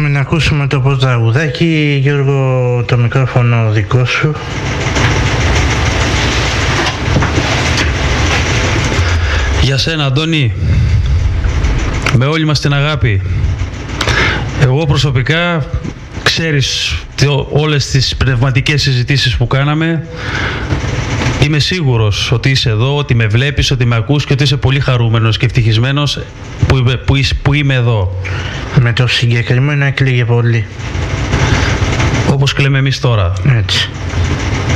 Πάμε να ακούσουμε το πρώτο τραγουδάκι. Γιώργο, το μικρόφωνο δικό σου. Για σένα, Αντώνη, με όλη μας την αγάπη. Εγώ προσωπικά, ξέρεις όλες τις πνευματικές συζητήσεις που κάναμε, είμαι σίγουρος ότι είσαι εδώ, ότι με βλέπεις, ότι με ακούς και ότι είσαι πολύ χαρούμενος και ευτυχισμένος που είμαι εδώ. Με το συγκεκριμένο έκλαιγε πολύ. Όπως κλαίμε εμείς τώρα. Έτσι.